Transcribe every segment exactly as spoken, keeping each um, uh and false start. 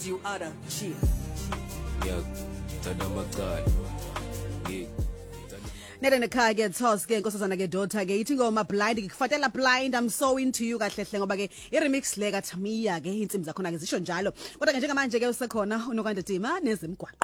You are a cheer. Yeah, tada macala. Yeah. Nede nekhaya ke Thos ke nkosazana ke daughter ke ithi ngoma blind ngikufatela blind I'm so into you kahle hle ngoba ke I remix le ka Tamiya ke insimbi zakhona ke zisho njalo kodwa ke njengamanje ke usekhona uNokanda Dima nezimgwaqo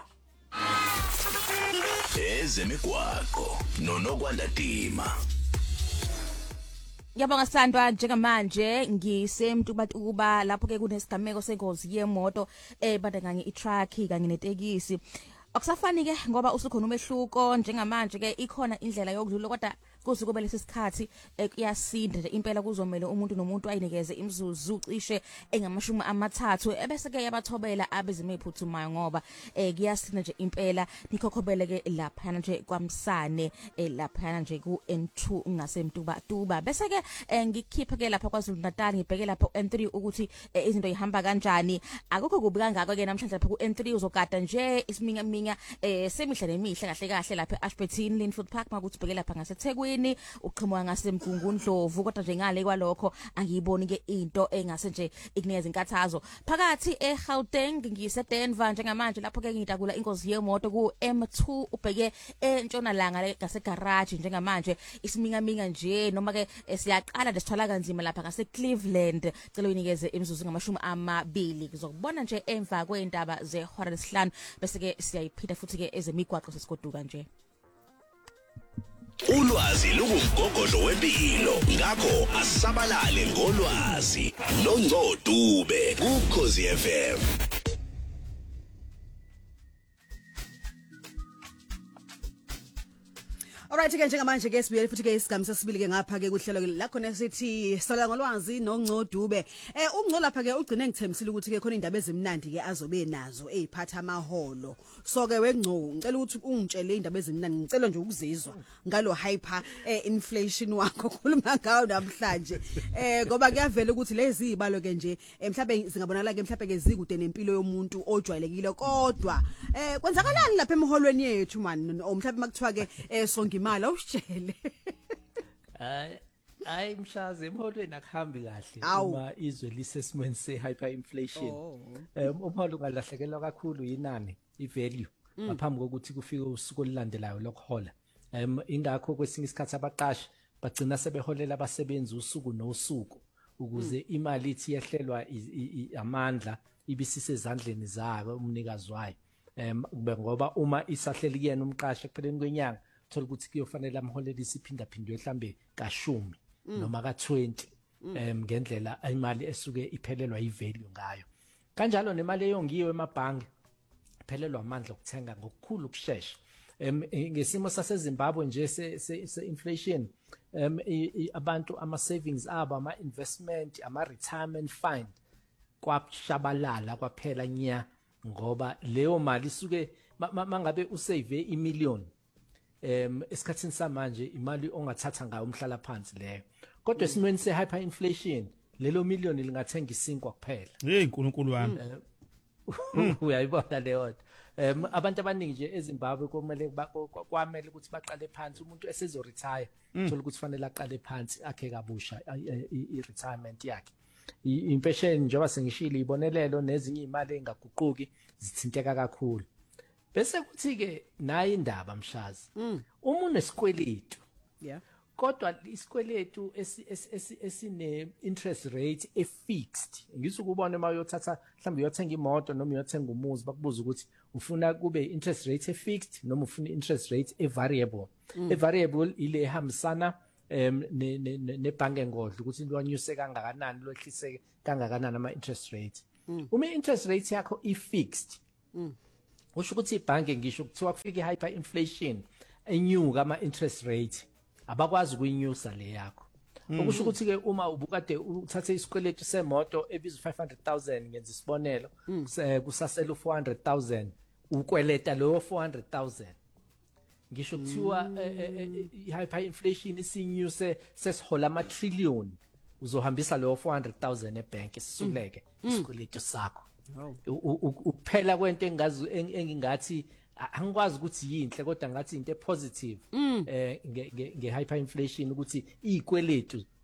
ezemigwaqo noNokwanda Dima. Ngiyabonga Sandwa njengamanje ngisemntu bathi ukuba lapho ke kunesigameko sengozi yemoto ebandakanya i-truck kanye netekisi. Akusafani ke ngoba usukhona umehluko njengamanje ke ikhona indlela yokudlula kodwa kuzukube lesisikhathi kuyasinda nje impela kuzomela umuntu nomuntu ayinikeze imzuzu cishe engamashumi amathathu ebese ke yabathobela abezimo ephuthumayo ngoba kuyasinda nje impela nikhokhobele ke lapha nje kwamsane lapha nje ku N two ngasemtuba tuba bese ke ngikhipha ke lapha kwaZulu Natal ngibheke lapha N three ukuthi izinto ihamba kanjani akukho kubi kangako ke namhlanje lapha ku N three uzogada nje isiminya minya semihla nemihle kahle kahle lapha eAshburton Linfield Park makuthi bheke lapha ngaseThekwini uqhumwa ngasemgungundlovu kodwa nje ngale kwalokho angiyiboni ke into engase nje ikunikeza inkathazo phakathi eGauteng ngiyise Denver njengamanje lapho ke ngitakula ingozi yemoto ku M two ubheke entshonalanga ngase garage njengamanje isiminga minga nje noma ke siyaqala lesithwala kanzima lapha ngase Cleveland cela uyinikeze imzuzu ngamashumi amabili kuzokubona nje emva kweindaba zehora lesihlanu bese ke siyayiphida futhi ke ezemigwaqo sesigoduka nje. Ulwazi lungumgogodlo wempilo ngakho asabalale ngolwazi noNgcodube ku Khosi F M. Alright ke njengamanje ke sibuyele futhi ke isigamisa sibili ke ngapha ke kuhlelo lakho nesithi sola ngolwazi noNgcodube eh uNgco lapha ke ugcine ngithembisile ukuthi ke khona indaba ezimnandi ke azobe nazo eziphatha amaholo so ke weNgco ngicela ukuthi ungitshele indaba ezimnandi ngicela nje ukuzizwa ngalo hyper eh inflation wakho khuluma ngawo namhlanje eh ngoba kuyavela ukuthi lezi izibalo ke nje mhlawumbe zingabonakala ke mhlawumbe ke zikude nempilo yomuntu ojwayelekile kodwa eh kwenzakalani lapha emholweni yethu man mhlawumbe makuthiwa ke eh sonke imali awushele hayi hayi mshaze emholweni akuhambi kahle uma izwe lisesimweni se-hyperinflation um umholo ungalahlekelwa kakhulu yinani i-value ngaphambi kokuthi kufike usuku olulandelayo lokuhola um ingakho kwesinye isikhathi abaqashi bagcina sebeholela abasebenzi usuku nosuku ukuze imali ithi yehlelwa amandla ibisisezandleni zayo umnikazi wayo um ngoba uma isahleli kuyena umqashi ekupheleni kwenyanga thola ukuthi kuyofanele amholele isiphinda phindwe mhlambe kashumi noma ka twenty em ngendlela imali esuke iphelelwa ivalue ngayo kanjalo nemali eyongiwe emabhange iphelelwa amandla okuthenga ngokukhulu ukusheshsha em ngesimo saseZimbabwe nje se inflation em abantu ama savings abo ama investment ama retirement fund kwashabalala kwaphela nya ngoba leyo mali isuke mangabe usave imillion em esikhathini samanje imali ongathatha ngayo umhlala phansi leyo kodwa esimweni sehyperinflation lelo million lingathenga isinkwa kuphela hey nkulunkulu wami uyayibona leyo em abantu abaningi nje eZimbabwe kumele kwamele ukuthi baqale phansi umuntu esezo retire thola ukuthi fanele aqale phansi akhe kabusha i retirement yakhe impesheni njengoba sengishilo ibonelelo nezinye imali engaguquki zithinteka kakhulu bese kuthi ke nayi indaba mshazi uma unesikweletu yeah kodwa isikweletu esine interest rate e fixed ngisukubona uma uyothatha mhlawumbe uyothenga imoto noma uyothenga umuzi bakubuza ukuthi ufuna kube interest rate e fixed noma ufuna interest rate e variable e variable ile ehambisana em nebhange ngodlo ukuthi lwanyuse kangakanani lwehlise kangakanani ama interest rate uma interest rate yakho i fixed usho ukuthi ibhange ngisho kuthiwa kufika i-hyperinflation enyuka ama-interest rate abakwazi ukuyinyusa le yakho okusho ukuthi ke uma ubukade uthathe isikweletu semoto ebiza five hundred thousand ngenza isibonelo kusasela four hundred thousand ukweleta lo four hundred thousand ngisho kuthiwa i-hyperinflation isinyuse sesihola ama trillion uzohambisa lo four hundred thousand ebank esisuleke isikweletu sakho ukuphela kwento engazi engingathi angikwazi ukuthi yinhle kodwa ngathi into positive eh nge hyperinflation ukuthi izikweletu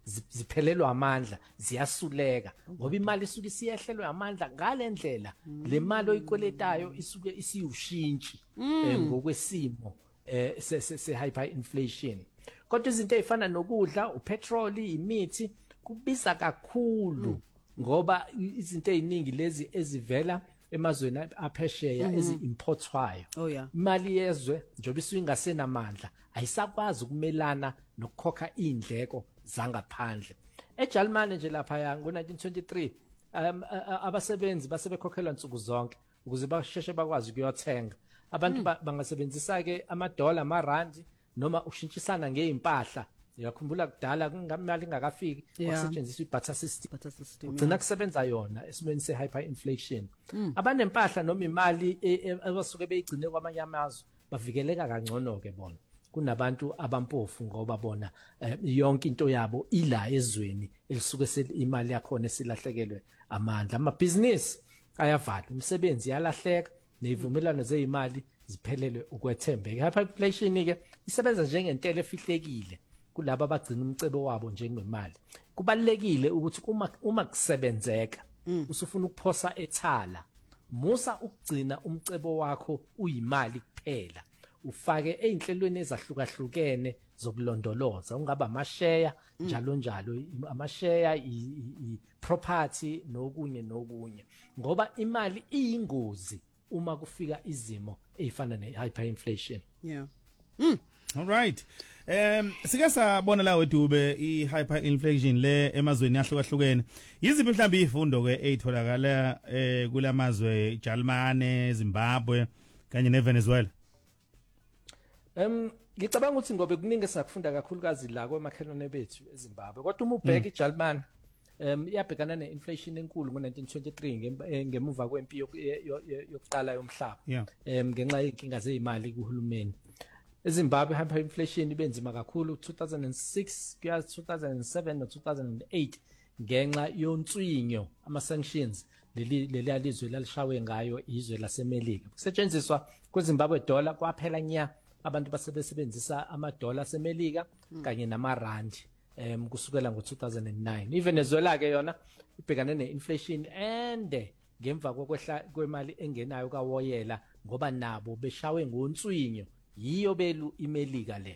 ziphelelwa amandla ziyasuleka ngoba imali isuke siyehlelwe amandla ngalendlela le mali oyikweletayo isuke isiyushintshi ngokwesimo eh se hyper inflation kodwa izinto ezifana nokudla upetrol imithi kubiza kakhulu ngoba izinto eziningi lezi ezivela emazweni aphesheya ezi-importwayo imali yezwe njengoba isuke ingasenamandla ayisakwazi ukumelana nokukhokha indleko zangaphandle eJalimane nje lapha ngo nineteen twenty-three um, abasebenzi basebekhokhelwa nsuku zonke ukuze basheshe bakwazi ukuyothenga abantu bangasebenzisa ke amadola amarandi noma ushintshisana ngeimpahla yakhumbula kudala kungamali ingakafiki ukusetshenziswa ibarter system ugcina kusebenza yona esimeni se-hyperinflation abanempahla noma imali abasuke beyigcine kwamanye amazwe bavikeleka kangcono ke bona kunabantu abampofu ngoba bona yonke into yabo ila ezweni elisuke imali yakhona esilahlekelwe amandla amabhizinisi ayavala umsebenzi yalahleka nezivumelano zeimali ziphelelwe ukwethembeka hyperinflation ke isebenza njengentela efihlekile kulabo abagcina umcebo wabo njengemali kubalekile ukuthi uma uma kusebenzeka usufuna ukuphosa ethala musa ukugcina umcebo wakho uyimali kuphela ufake einhlelweni ezahlukahlukene zokulondoloza ungaba amasheya njalo njalo amasheya i property nokunye nokunye ngoba imali iyingozi uma kufika izimo ezifana ne hyperinflation yeah mm. All right. Um sike sabona la wedube I hyperinflation le emazweni ahlukahlukene. Yiziphi mhlawumbe izifundo ke ezitholakala eh kulamazwe Jalimane, Zimbabwe kanye neVenezuela? Em ngicabanga ukuthi ngobe kuningi sakufunda kakhulukazi la kwamakhelwane bethu eZimbabwe. Kodwa uma ubheka iJalimane em iyabhekana neinflation enkulu ngo nineteen twenty-three ngemuva kwempi yokuqala yomhlaba. Em ngenxa yenkinga zeimali kuhulumeni. eZimbabwe hyperinflation ibenzima kakhulu two thousand six kuya two thousand seven no two thousand eight ngenxa yontswinyo ama sanctions leli lelizwe lalishawe ngayo izwe laseMelika kusetshenziswa kweZimbabwe dollar kwaphela nya abantu basebenzisa ama dollar aseMelika kanye namarandi em kusukela ngo two thousand nine iVenezuela ke yona ibhekane neinflation ende ngemva kokwehla kwemali engenayo kawoyela ngoba nabo beshawe ngontswinyo yiyo belu iMelika le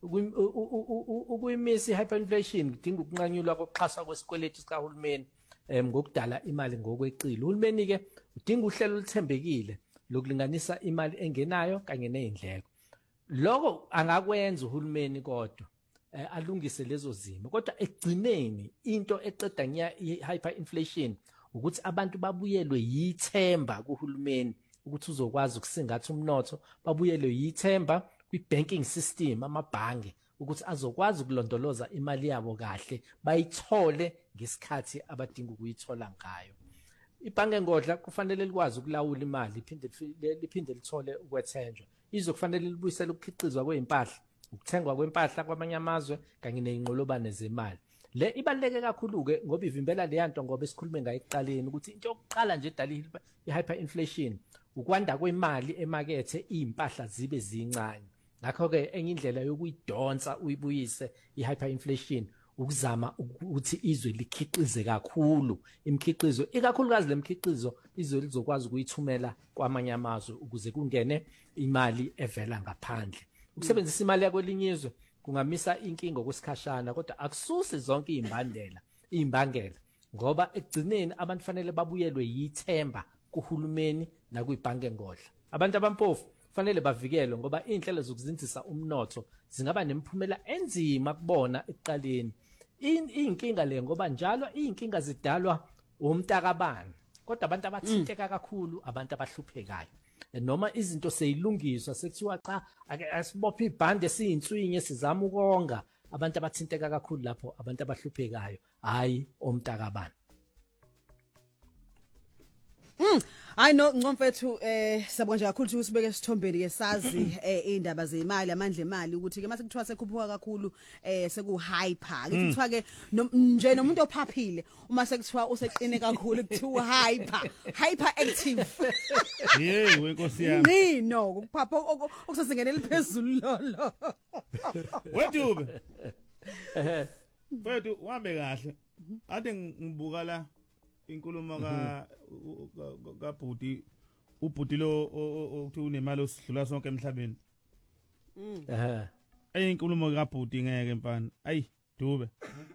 ukuyimisa hyperinflation kudinga ukunqanyulwa kokuxhaswa kwesikweletu sikahulumeni em ngokudala imali ngokweqile uhulumeni ke udinga uhlelo oluthembekile lokulinganisa imali engenayo kanye nezindleko lokho angakwenza uhulumeni kodwa alungise lezo zimo kodwa egcineni into eqeda nya hyperinflation ukuthi abantu babuyelwe yithemba kuhulumeni ukuthi uzokwazi ukusingatha umnotho babuyelwe yithemba kwi-banking system amabhange ukuthi azokwazi ukulondoloza imali yabo kahle bayithole ngesikhathi abadinga ukuyithola ngayo ibhange ngodla kufanele likwazi ukulawula imali iphinde liphinde lithole ukwethenjwa izwe kufanele libuyisele ukukhiqizwa kweimpahla ukuthengwa kwempahla kwamanye amazwe kanye nezinqolobane zemali le ibaleke kakhulu ke ngoba ivimbela le yanto ngoba esikhulume ngayo ekuqaleni ukuthi into yokuqala nje edala i-hyperinflation ukwanda kwemali emakethe impahla zibe zincane ngakho ke enye indlela yokuyidonsa uyibuyise i-hyperinflation ukuzama ukuthi izwe likhiqize kakhulu imikhiqizo ikakhulukazi lemikhiqizo izwe lizokwazi ukuyithumela kwamanye amazwe ukuze kungene imali evela ngaphandle ukusebenzisa imali yakwelinye izwe kungamisa inkinga kwesikhashana kodwa akususi zonke izimbandela izimbangela ngoba ekugcineni abantu fanele babuyelwe yithemba kuhulumeni nakuyibhange ngodla abantu abampofu fanele bavikelwe ngoba inhlelo zokuzinzisa umnotho zingaba nemphumela enzima kubona ekuqaleni inkinga le ngoba njalo inkinga zidalwa umntakabani kodwa abantu abathinteka kakhulu abantu abahluphekayo noma izinto seyilungiswa sekuthiwa cha asibophe ibhande siyinswinye sizama ukonga abantu abathinteka kakhulu lapho abantu abahluphekayo hayi omntakabani Mm I know ngomfethu eh sabona nje kakhulu ukuthi usibeke sithombeni ke sazi eh indaba zeimali amandla emali ukuthi ke mase kuthiwa sekhuphuka kakhulu eh seku hyper ke kuthiwa ke nje nomuntu ophaphile uma sekuthiwa useqine kakhulu kuthiwa hyper hyper active hey wenkosi yami ni no ukuphapha okusesengenele phezulu lolo wedube Mfethu uhambe kahle. Ade ngibuka la inkulumo ka ka Bhuti uBhuti lo okuthi unemali osidlula sonke emhlabeni. Eh. Ayi inkulumo ka Bhuti ngeke mfana. Ayi Dube.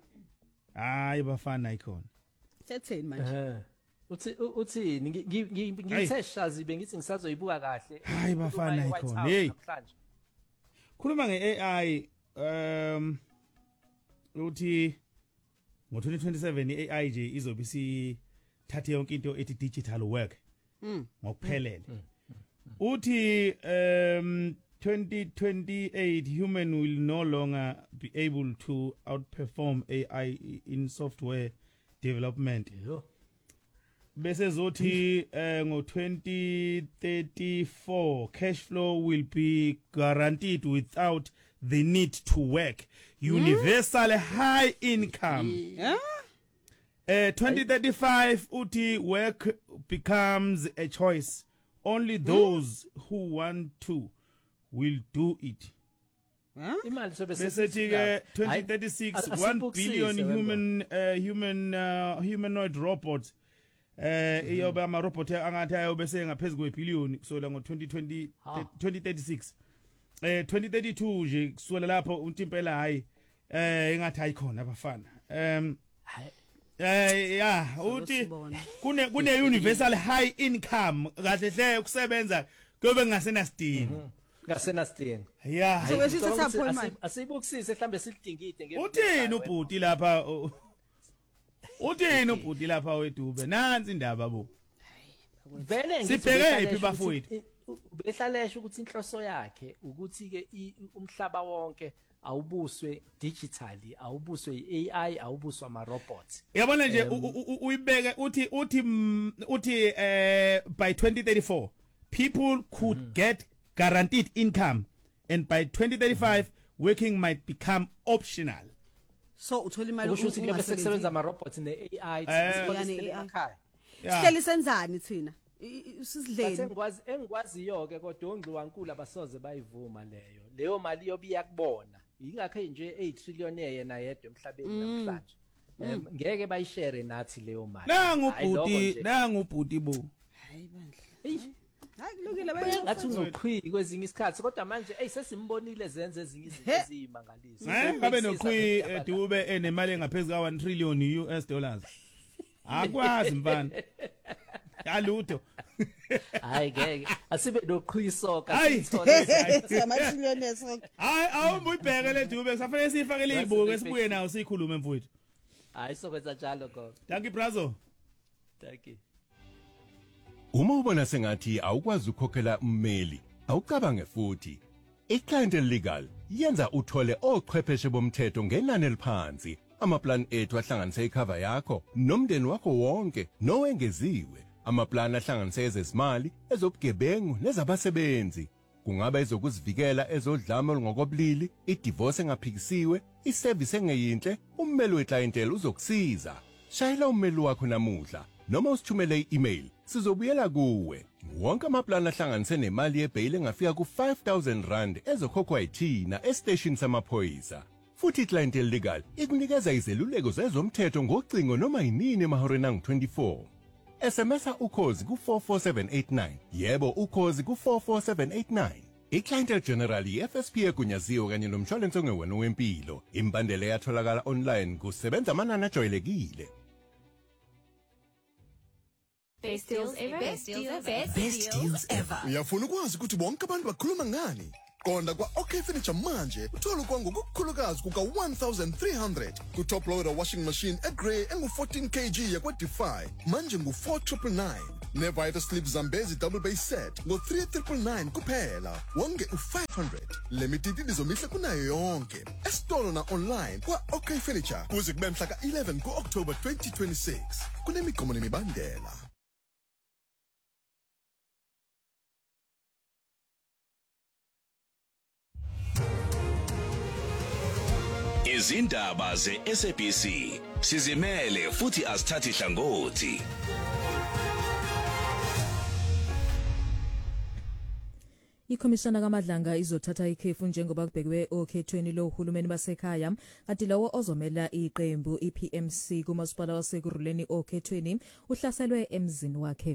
Hayi bafana ikhona. Setheni manje? Eh. Uthi uthini ngithe shazi bengithi ngisazoyibuka kahle. Hayi bafana ikhona. Hey. Khuluma nge-A I um uthi ngo twenty twenty-seven i-A I nje izobe isithathe yonke into ethi digital work. Mm. Ngokuphelele. Uthi um twenty twenty-eight human will no longer be able to outperform A I in software development. Yo. Bese zothi uh, ngo twenty thirty-four cash flow will be guaranteed without the need to work. Universal high income. Yeah. Uh, twenty thirty-five uthi work becomes a choice. Only those who want to will do it. Imali sobe Bese ke twenty thirty-six one billion human uh, human uh, humanoid robots eh iyoba ama robot angathi ayobe sengaphezulu kwebillion kusola ngo twenty twenty twenty thirty-six eh twenty thirty-two nje kusola lapho untimpela hayi eh engathi ayikhona abafana um eh yeah uthi kune kune universal high income kahle hle ukusebenza kube ngasena sidingo ngasena sidingo yeah so wesithatha point manje asibukisise mhlambe silidingide ngeke uthini uBhuti lapha uthini uBhuti lapha weDube nansi indaba bo vele sibheke iphi bafowethu behlalesha ukuthi inhloso yakhe ukuthi ke umhlaba wonke awubuswe digitally awubuswe i-A I awubuswa ama robots yabona nje uyibeke uthi uthi uthi eh by twenty thirty-four people could mm. get guaranteed income and by twenty thirty-five mm. working might become optional. So uthola imali ukuthi ke bese kusebenza ama robots ne-A I yani ekhaya sihleli senzani thina sisidleni engikwazi engikwaziyo ke kodwa ongqiwankulu abasoze bayivuma leyo leyo mali yobiya kubona ingakho nje eight trillion yena yedwa emhlabeni namhlanje ngeke bayishare nathi leyo mali nangu uBhuti nangu uBhuti bo hayi bandla hayi kulungile baye ngathi unoqhwi kwezinye isikhathi kodwa manje hey sesimbonile zenze ezinye izinto ezimangaliso eh babe noqhwi Dube enemali engaphezulu ka one trillion U S dollars akwazi mfana alutho hayi ngeke asibe noqhisoka sithole sama-trillion sonke hayi awubuyibheke le Dube kusafanele sifakele izibuko esibuye nawo sikhulume mfowethu hayi sokwenza njalo go thank you brazo thank you. Uma ubona sengathi awukwazi ukukhokhela ummeli awucabange futhi iClient Legal yenza uthole ochwepheshe bomthetho ngenani eliphansi amaplan ethu ahlanganise icover yakho nomndeni wakho wonke nowengeziwe amaplan ahlanganise ezezimali ezobugebengu nezabasebenzi kungaba ezokuzivikela ezodlame olungokobulili idivorce engaphikisiwe iservice engeyinhle ummeli weclientele uzokusiza shayela ummeli wakho namuhla noma usithumele i-email sizobuyela kuwe wonke amaplan ahlanganise nemali yebail engafika ku five thousand rand ezokhokhwa yithina estation samaphoyisa futhi iClient Legal ikunikeza izeluleko zezomthetho ngocingo noma yinini emahoreni angu twenty-four S M S ukhozi ku four four seven eight nine yebo ukhozi ku four four seven eight nine iClient General i-F S P egunyaziwe kanye nomshwalense ongewena wempilo imbandela yatholakala online kusebenza amanani ajwayelekile. Best deals ever. Best deals ever. Best deals ever. Uyafuna ukwazi ukuthi bonke abantu bakhuluma ngani? Qonda kwa OK Furniture manje uthola kwangu kukhulukazi kuka one thousand three hundred ku top loader washing machine eGrey engu fourteen kilograms yakwa Defy manje ngu four nine nine nine Nevita Sleep Zambezi double base set ngo three nine nine nine kuphela wonke u five hundred limited izomihle kunayo yonke esitolo na online kwa OK Furniture kuze kube mhla ka eleven ku October twenty twenty-six kunemigomo nemibandela. Izindaba ze-S A B C sizimele futhi asithathi hlangothi. Ikhomishana kaMadlanga izothatha ikhefu njengoba kubhekwe okhethweni lohulumeni basekhaya kanti lawo ozomela iqembu iP M C kumasipala wasekuruleni okhethweni uhlaselwe emzini wakhe.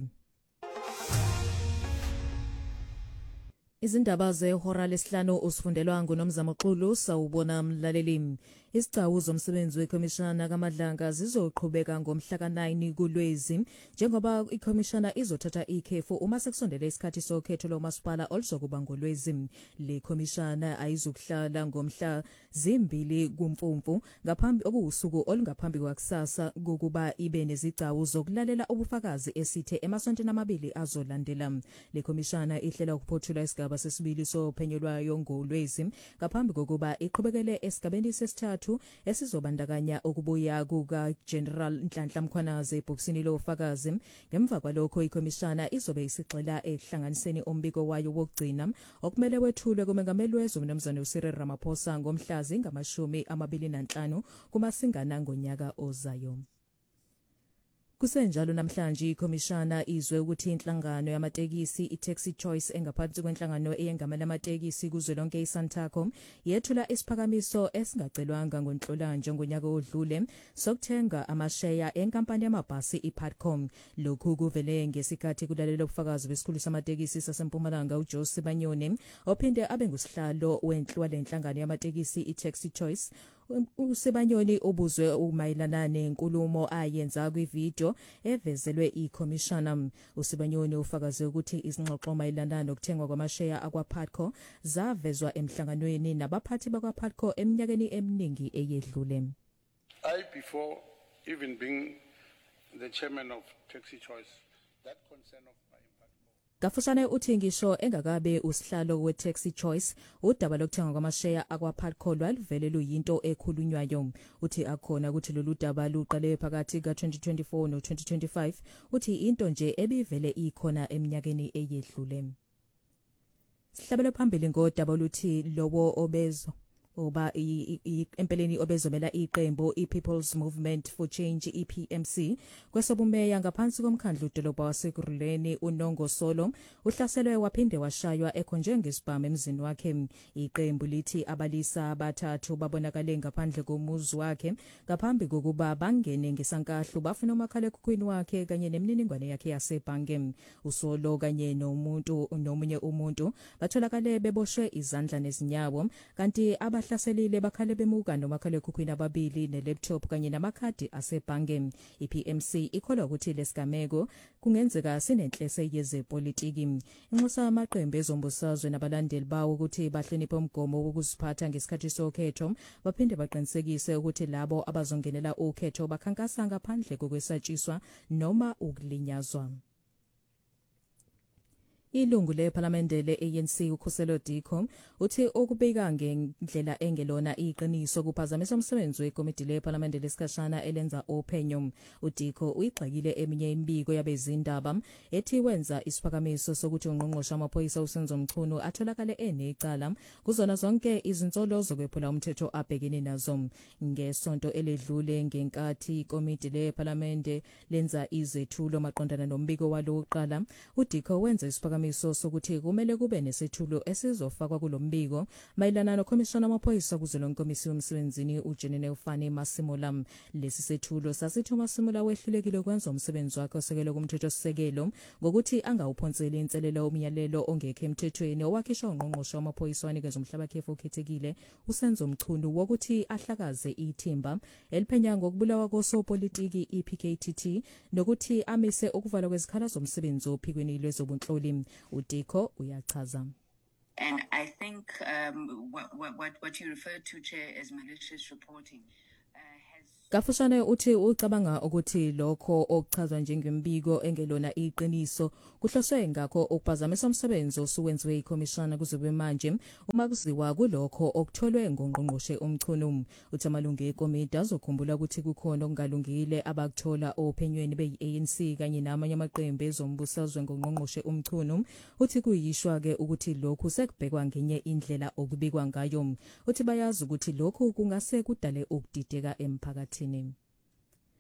Izindaba zehora lesihlanu usifundelwa nguNomzamo Xulu sawubona mlaleli. Isicawuzo zomsebenzi wekhomishana kaMadlanga zizoqhubeka ngomhla ka nine kuLwezi njengoba ikhomishana izothatha ikhefu uma sekusondele isikhathi sokhetho lomasipala oluzokuba ngoLwezi. Le khomishana ayizukuhlala ngomhla zimbili kuMfumfu ngaphambi okusuku olungaphambi kwakusasa ukuba ibe nezicawuzo zokulalela ubufakazi esithe emasontweni amabili azolandela. Le khomishana ihlela ukuphothula isigaba sesibili sophenyelwayo ngoLwezi ngaphambi kokuba iqhubekele esigabeni sesithathu esizobandakanya ukubuya kuka General Nhlanhla Mkhwanazi ebhokisini lofakazi. Ngemva kwalokho ikhomishana izobe isigxila ehlanganiseni umbiko wayo wokugcina okumele wethulwe kumengameli wezwe uMnumzane uCyril Ramaphosa ngomhla zingamashumi amabili nanhlanu kuMasingana ngonyaka ozayo. Kusenjalo namhlanje ikhomishana izwe ukuthi inhlangano yamatekisi iTaxi Choice engaphansi kwenhlangano eyengamela amatekisi kuzwelonke iSantaco yethula isiphakamiso esingacelwanga ngoNhlolanja ngonyaka odlule sokuthenga amasheya enkampani yamabhasi iPatcom. Lokhu kuvele ngesikhathi kulalela ubufakazi besikhulu samatekisi saseMpumalanga uJoe Sibanyoni ophinde abe ngusihlalo wenhlwa lenhlangano yamatekisi iTaxi Choice. uSibanyoni ubuzwe umayelana nenkulumo ayenza kwivideo evezelwe ikhomishana. uSibanyoni ufakaze ukuthi izingxoxo mayelana nokuthengwa kwamasheya akwaPatco zavezwa emhlanganweni nabaphathi bakwaPatco eminyakeni eminingi eyedlule. I, before even being the chairman of Taxi Choice, that concern of Gafushane uthi ngisho engakabe usihlalo weTaxi Choice udaba lokuthenga kwamasheya akwaPatco lwalivele luyinto ekhulunywayo. Uthi akhona ukuthi lolu daba luqale phakathi ka twenty twenty-four no twenty twenty-five. Uthi into nje ebivele ikhona eminyakeni eyedlule. Sihlabele phambili ngodaba oluthi lowo obezo oba empeleni obezomela iqembu iPeople's Movement for Change E P M C kwesobumeya ngaphansi komkhandlu dolobha wasekuruleni uNongo Solo uhlaselwe waphinde washaywa ekhonje ngesibhamu emzini wakhe. Iqembu lithi abalisa abathathu babonakale ngaphandle komuzi wakhe ngaphambi kokuba bangene ngesankahlu bafuna umakhala ekhukhwini wakhe kanye nemininingwane yakhe yasebhange. Usolo kanye nomuntu nomunye umuntu batholakale beboshwe izandla nezinyawo kanti aba hlaselile bakhale bemuka nomakhala ekhukhwini ababili nelaptop kanye namakhadi asebhange. iP M C ikholwa ukuthi lesigameko kungenzeka sinenhlese yezepolitiki. Inxusa amaqembu ezombusazwe nabalandeli bawo ukuthi bahloniphe umgomo wokuziphatha ngesikhathi sokhetho baphinde baqinisekise ukuthi labo abazongenela ukhetho bakhankasa ngaphandle kokwesatshiswa noma ukulinyazwa. Ilungu lePhalamende le-A N C uKhuselo Dikho uthi ukubika ngendlela engelona iqiniso kuphazamisa umsebenzi wekomiti lePhalamende lesikhashana elenza ophenyo. uDikho uyixakile eminye imibiko yabezindaba ethi wenza isiphakamiso sokuthi ungqongqoshe amaphoyisa uSenzo Mchunu atholakale enecala kuzona zonke izinsolo zokwephula umthetho abhekene nazo. Ngesonto eledlule ngenkathi ikomiti lePhalamende lenza izethulo maqondana nombiko walo oqala, uDikho wenza isiphakamiso so sokuthi kumele kube nesethulo esizofakwa kulombiko mayelana nokhomishana amaphoyisa kuzolonke komisi yomsebenzini uJenene Ufane Masimula. Lesi sethulo sasithi uMasimula wehlulekile ukwenza umsebenzi wakhe osekelo kumthetho sisekelo ngokuthi angawuphonseli inselelo umyalelo ongekho emthethweni owakhishwa ungqongqoshe wamaphoyisa wanikeza umhlaba khefu okhethekile uSenzo Mchunu wokuthi ahlakaze ithimba eliphenya ngokubulawa kosopolitiki iP K T T nokuthi amise ukuvalwa kwezikhala zomsebenzi ophikweni lwezobunhloli. uDikho uyachaza. And I think um, what, what, what you referred to, Chair, as malicious reporting uh, has... Gafushane uthi ucabanga ukuthi lokho okuchazwa njengembiko engelona iqiniso kuhloswe ngakho ukuphazamisa umsebenzi osuwenziwe ikhomishana kuzobe manje uma kuziwa kulokho okutholwe ngongqongqoshe uMchunu. Uthi amalungu ekomiti azokhumbula ukuthi kukhona okungalungile abakuthola ophenyweni be-A N C kanye namanye amaqembu ezombusazwe ngongqongqoshe uMchunu. Uthi kuyishwa ke ukuthi lokhu sekubhekwa ngenye indlela okubikwa ngayo. Uthi bayazi ukuthi lokhu kungase kudale ukudideka emphakathini.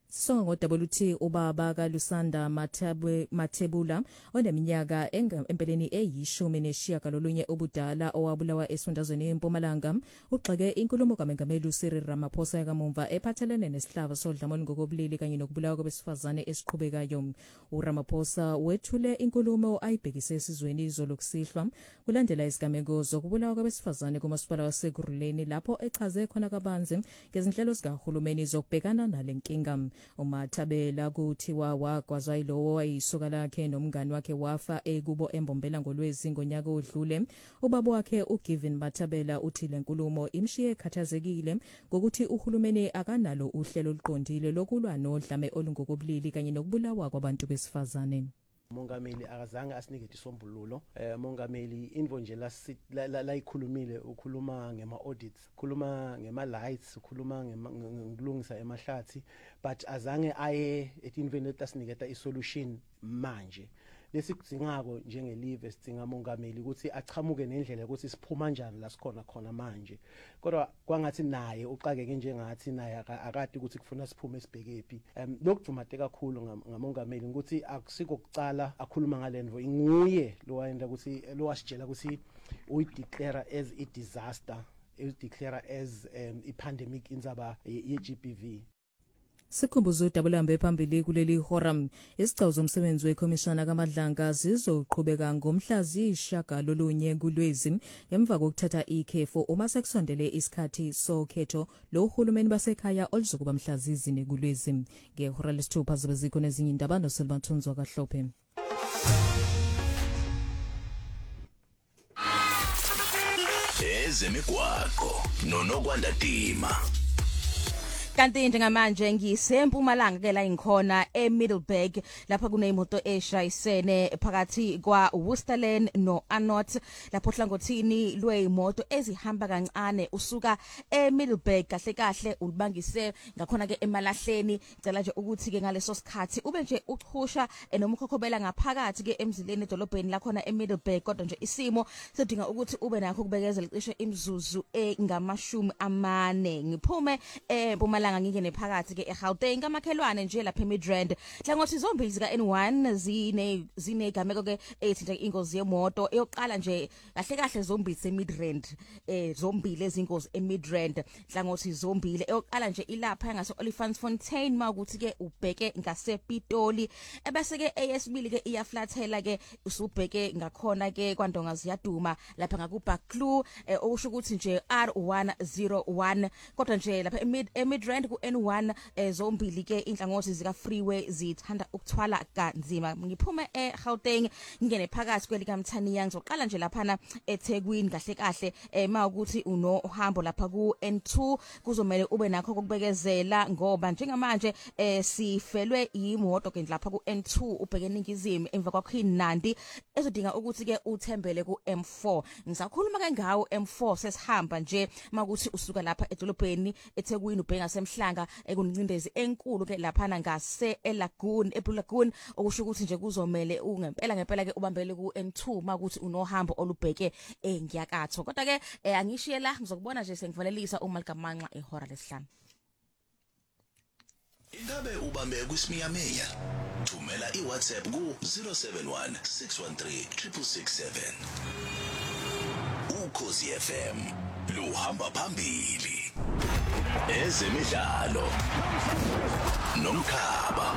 Songa ngo W T ubaba kaLusanda Mathebwe Mathebula oneminyaka empeleni eyishumi nesishiyagalolunye obudala owabulawa esifundazweni eMpumalanga ugxeke inkulumo kaMengameli uCyril Ramaphosa kaMumva ephathelene nesihlava sodlame ngokobulili kanye nokubulawa kwabesifazane esiqhubekayo. uRamaphosa wethule inkulumo ayibhekise esizweni izolo kusihlwa kulandela isigameko zokubulawa kwabesifazane kumasipala waseGuruleni lapho echaze khona kabanzi ngezinhlelo zikahulumeni zokubhekana nalenkinga. uMathabela kuthiwa wagwazwa yilowo wayisuka lakhe nomngani wakhe wafa ekubo embombela ngolwezi ngonyaka odlule. ubaba wakhe uGiven Mathabela uthi lenkulumo imshiye ekhathazekile ngokuthi uhulumeni akanalo uhlelo oluqondile lokulwa nodlame olungokobulili kanye nokubulawa kwabantu besifazane. Mongameli akazange asinike isombululo. Eh Mongameli indvo nje la la ikhulumile ukhuluma ngema audits, ukhuluma ngema lights, ukhuluma ngekulungisa emahlathi, but azange aye etinveni letasiketa isolution manje. Lesikudingako njengelive sidinga Mongameli ukuthi achamuke nendlela ukuthi siphuma kanjani la sikhona khona manje. Kodwa kwangathi naye uqakeke njengathi naye akade ukuthi kufuna siphume esibhekephi. Em lokujumate kakhulu ngaMongameli ukuthi akusiko kucala akhuluma ngalendvo inguye lo wayenda ukuthi lo wasitshela ukuthi uyi declare as a disaster, uyi declare as um, a pandemic inzaba ye G B V. Sikhumbuzo udabulambe phambili kuleli horam isicawuzo zomsebenzi wekhomishana kaMadlanga zizoqhubeka ngomhla ziyishagalolunye kulwezi ngemva kokuthatha ikhefu uma sekusondele isikhathi sokhetho lo uhulumeni basekhaya oluzokuba mhla zizine kulwezi. Ngehora lesithupha zobe zikho nezinye indaba noSilbathunzwa kaHlophe. Ezemigwaqo noNokwanda Dima. Kanti njengamanje ngisempumalanga ke la ngikhona eMiddleburg lapha kuneyimoto eshayisene phakathi kwa Worcesterland no Anot lapho hlangothini lweyimoto ezihamba kancane usuka eMiddleburg kahle kahle ulibangise ngakhona ke emalahleni cela nje ukuthi ke ngaleso sikhathi ube nje uchusha enomkhokhobela ngaphakathi ke emzileni edolobheni la khona eMiddleburg kodwa nje isimo sidinga ukuthi ube nakho kubekezela cishe imzuzu engamashumi amane ngiphume eMpumalanga ngingene phakathi ke eGauteng kamakhelwane nje lapha eMidrand hlangothi zombili zika N one zine zine gameko ke ethinta ingozi yemoto eyoqala nje kahle kahle zombili seMidrand eh zombili ezingozi eMidrand hlangothi zombili eyoqala nje ilapha ngase Olifantsfontein makuthi ke ubheke ngasePitoli ebese ke eyesibili ke iyaflathela ke usubheke ngakhona ke kwandonga ziyaduma lapha ngakubaklu okusho ukuthi nje R one zero one kodwa nje lapha eMidrand ku N one zombili ke inhlangothi zika freeway zithanda ukuthwala kanzima. Ngiphume eGauteng ngingene phakathi kwelika Mthaniya ngizoqala nje lapha eThekwini kahle kahle ema ukuthi uno uhambo lapha ku N two kuzomela ube nakho kokubekezela ngoba njengamanje sifelwe imoto ke lapha ku N two ubheke eningizimu emva kwakho iNandi ezodinga ukuthi ke uthembele ku M four. Ngisakhuluma ke ngawo M four sesihamba nje makuthi usuka lapha edolobheni eThekwini ubheka ngasemhlanga ekunincindezi enkulu ke lapha ngase eLagoon eBlue Lagoon okusho ukuthi nje kuzomela ungempela ngempela ke ubambele ku N two makuthi unohambo olubheke engiyakatho kodwa ke angishiye la ngizokubona nje sengivalelisa uma ligamanxa ehora lesihlanu. Ingabe ubambe kwisimiyameya thumela iWhatsApp ku zero seven one six one three six six seven. Ukhosi F M luhamba phambili ezemidlalo nomkhaba.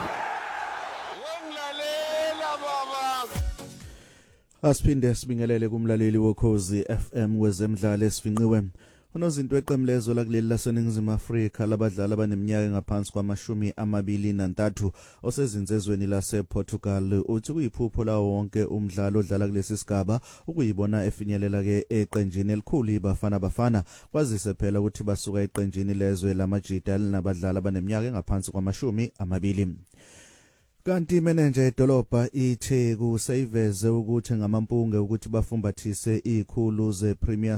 Wemlalela baba. Asiphinde sibingelele kumlaleli wokhozi F M wezemidlalo esifinqiwe. Unozinto eqemlezo lakuleli laseningizimu Afrika labadlali abaneminyaka ngaphansi kwamashumi amabili nantathu osezinzezweni lasePortugal uthi kuyiphupho lawo wonke umdlalo odlala kulesi sigaba ukuyibona efinyelela ke eqenjini elikhulu ibafana bafana kwazise phela ukuthi basuka eqenjini lezwe lamajita linabadlali abaneminyaka ngaphansi kwamashumi amabili. Kanti manager edolobha ithe kusayiveze ukuthi ngamampunge ukuthi bafumbathise ikhulu ze Premier